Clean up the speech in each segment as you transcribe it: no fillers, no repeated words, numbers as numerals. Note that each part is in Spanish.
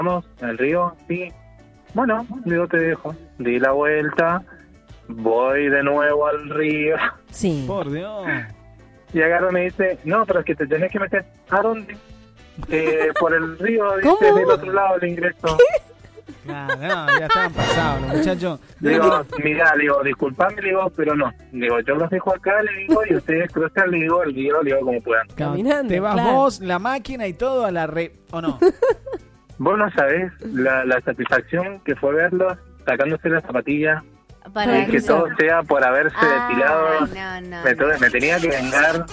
vamos al río, sí. Bueno, digo, te dejo. Di la vuelta, voy de nuevo al río. Sí. Por Dios. Y agarro y me dice, no, pero es que te tenés que meter. ¿A dónde? Por el río, dice, ¿Cómo? del otro lado el ingreso. Claro, no, ya estaban pasados los muchachos. Digo, mira, le digo, disculpame, le digo, pero no. Digo, yo los dejo acá, le digo, y ustedes cruzan, le digo, el río, le digo, como puedan. Caminando, Te vas claro. vos, la máquina y todo a la red, ¿o no? Vos no sabés la satisfacción que fue verlos sacándose la zapatilla Para y que todo sea por haberse depilado. no. Me tenía que vengar.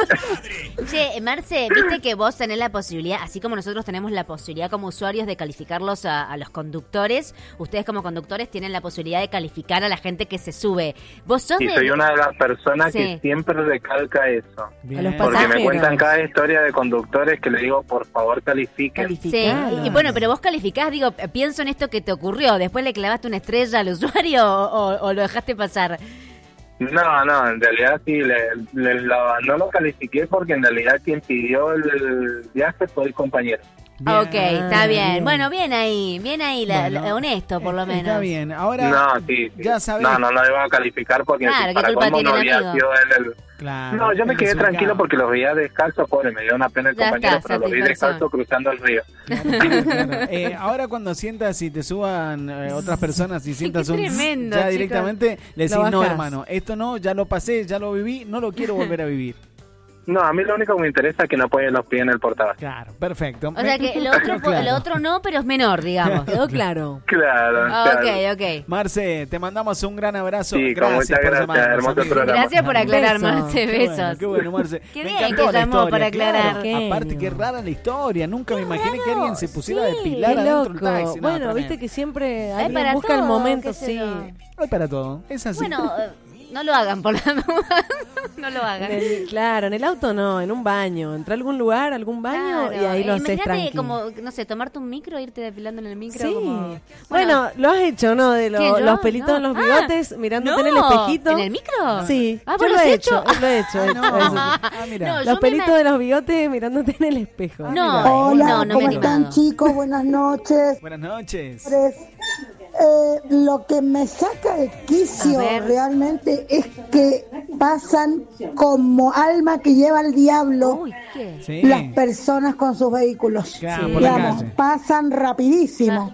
Che, Marce, viste que vos tenés la posibilidad, así como nosotros tenemos la posibilidad como usuarios de calificarlos a los conductores, ustedes como conductores tienen la posibilidad de calificar a la gente que se sube. Vos sos Y de... soy una de las personas Sí. que siempre recalca eso. Bien. A los Porque me pasajeros. cuentan cada historia de conductores que le digo, por favor, califiquen. Sí, Calificados. y bueno, pero vos calificás, digo, pienso en esto que te ocurrió, después le clavaste una estrella al usuario o lo dejaste pasar. No, en realidad sí, no lo califiqué porque en realidad quien pidió el viaje fue el compañero. Bien. Ok, está bien. bien. Bueno, bien ahí, Bueno, honesto por lo menos. Está bien, ahora No, sí. ya sabés. No iba a calificar porque Claro, ¿qué para culpa colmo tiene no el había amigo? sido él el... Claro, No, yo me el quedé desubicado. tranquilo porque los veía descalzos, pobre, me dio una pena el Ya compañero, está, pero los vi satisfacción. descalzos cruzando el río. Claro. Ahora cuando sientas y te suban otras personas y sientas Qué un tremendo, ya chicos. directamente le decís, Lo no bajás. hermano, esto no, ya lo pasé, ya lo viví, no lo quiero volver a vivir. No, a mí lo único que me interesa es que no apoyen los pies en el portavasos. Claro, perfecto. O sea que Claro. lo otro no, pero es menor, digamos. Quedó claro. Claro, claro. Ok. Marce, te mandamos un gran abrazo. Sí, con muchas por gracias, llamarnos, hermoso amigo. programa. Gracias por aclarar, Besos. Marce, Qué besos. Qué bueno, Marce. Qué Me bien encantó que la llamó historia, para aclarar. claro. Aparte, Genio. qué rara la historia. Nunca me imaginé que alguien se pusiera a sí. depilar Qué adentro loco. del taxi. No, Bueno, tremendo. viste que siempre Hay alguien para busca el todo, momento, qué sé sí. yo. Hay para todo. Es así. Bueno, no lo hagan por la duda. No lo hagan. Claro, en el auto no, en un baño. Entra a algún lugar, algún baño Claro. y ahí lo haces Imagínate tranqui. como, no sé, tomarte un micro e irte depilando en el micro. Sí. Como... Bueno, lo has hecho, ¿no? De ¿Quién, yo? los pelitos No. en los bigotes, mirándote en el no. espejito. ¿En el micro? Sí, Ah, yo ¿vos lo lo has he hecho? hecho, lo he hecho. eso. mira. No, Los yo me pelitos de los bigotes mirándote en el espejo. No, Hola, no me he ¿cómo animado. están, chicos? Buenas noches. Buenas noches. Lo que me saca de quicio A ver. realmente es que pasan como alma que lleva el diablo Uy, ¿qué? Sí. las personas con sus vehículos. Claro, por la calle. Pasan rapidísimo.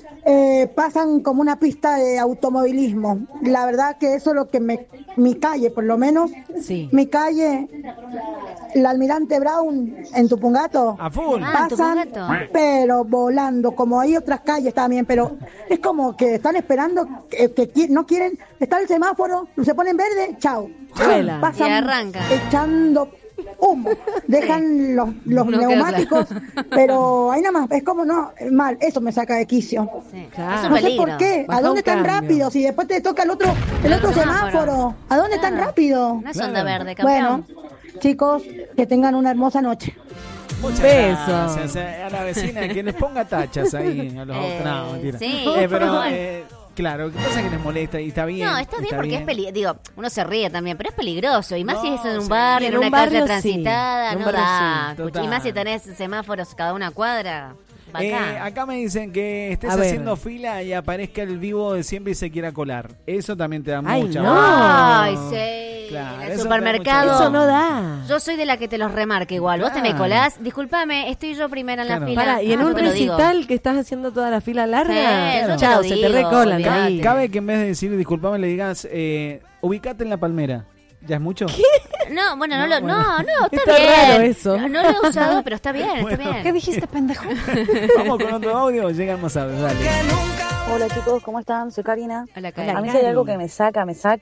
Pasan como una pista de automovilismo. La verdad que eso es lo que mi calle, por lo menos, Sí. mi calle, la Almirante Brown en Tupungato, A full. Ah, pasan, Tupungato. pero volando, como hay otras calles también, pero es como que están esperando, no quieren, está el semáforo, se ponen verde, chao. Vuela. Pasan Y arranca. echando humo, dejan los No queda neumáticos, claro. pero ahí nada más, es como no, mal, eso me saca de quicio. Sí. Claro. Es un No sé peligro. por qué, Baja ¿a dónde un están cambio. rápidos? Y después te toca el otro semáforo. semáforo, ¿a dónde están Claro. rápidos? No es onda Claro. verde, campeón. Bueno, chicos, que tengan una hermosa noche. Muchas Besos. gracias a la vecina que les ponga tachas ahí a los autos. No, mentira. sí. Pero, claro, lo que pasa es que les molesta y está bien. No, está bien porque es peligroso. Digo, uno se ríe también, pero es peligroso. Y más No, si es en un sí. barrio, En en una un calle barrio, sí. transitada, En un no barrio, da. sí. Total. Y más si tenés semáforos cada una cuadra. Bacán. Acá me dicen que estés A ver. haciendo fila y aparezca el vivo de siempre y se quiera colar. Eso también te da Ay, mucha no. Ay, sí. Claro, En el eso supermercado. te da Eso no da. Yo soy de la que te los remarca igual. Vos te me Claro. colás. Disculpame, estoy yo primera en Claro. la fila. Para, y en Ah, un te lo digo. recital que estás haciendo toda la fila larga, Sí, yo te chao, lo se te digo, recolan olvidate. ahí. Cabe que en vez de decir disculpame le digas ubicate en la palmera. ¿Ya es mucho? No, bueno, No, no, bueno. está Está bien. raro eso. No lo he usado, pero está bien, Bueno. está bien. ¿Qué dijiste, pendejo? Vamos con otro audio, llegan más audios, dale. Hola chicos, ¿cómo están? Soy Karina. Hola, A Cari. mí si hay algo que me saca,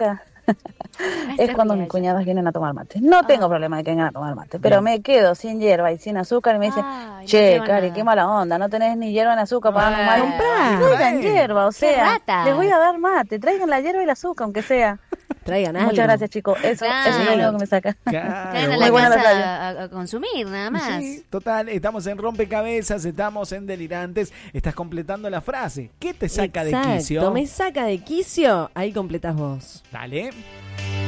es cuando mis cuñadas vienen a tomar mate. No tengo problema de que vengan a tomar mate, pero me quedo sin hierba y sin azúcar y me dicen, Ay, no che, llevan Cari, nada. qué mala onda, no tenés ni hierba ni azúcar para darnos mate. Comprá. Traigan hierba, o sea, ratas. les voy a dar mate, traigan la hierba y el azúcar, aunque sea. Traigan algo. Muchas gracias chicos, eso Claro. es lo único que me saca. Claro, Traen a Muy la buena la casa a consumir, nada más. Sí, total, estamos en rompecabezas, estamos en delirantes, estás completando la frase. ¿Qué te saca de Exacto, quicio? me saca de quicio, ahí completas vos. Dale.